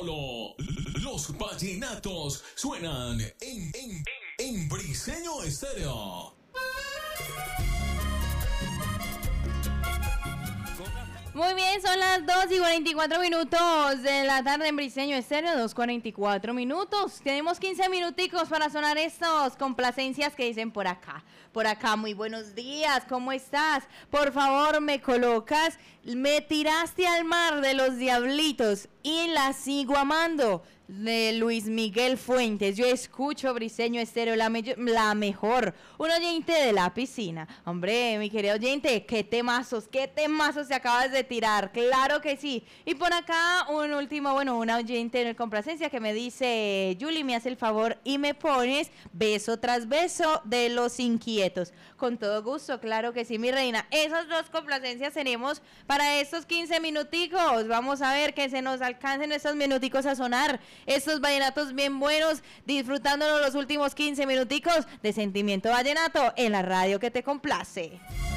solo los vallenatos suenan en Briseño Estéreo. Muy bien, son las 2:44 de la tarde en Briseño Estéreo, 2:44. Tenemos 15 minuticos para sonar estos complacencias que dicen por acá. Por acá, muy buenos días, ¿cómo estás? Por favor, me colocas, me tiraste al mar de los diablitos y la sigo amando, de Luis Miguel Fuentes. Yo escucho Briseño Estéreo, la mejor, un oyente de la piscina. Hombre, mi querido oyente, qué temazos te acabas de tirar, claro que sí. Y por acá un último, una oyente en el complacencia que me dice: Julie, me hace el favor y me pones Beso tras Beso de Los Inquietos. Con todo gusto, claro que sí, mi reina. Esas dos complacencias tenemos para estos 15 minuticos. Vamos a ver que se nos alcancen estos minuticos a sonar estos vallenatos bien buenos, disfrutándonos los últimos 15 minuticos de Sentimiento Vallenato en la radio que te complace.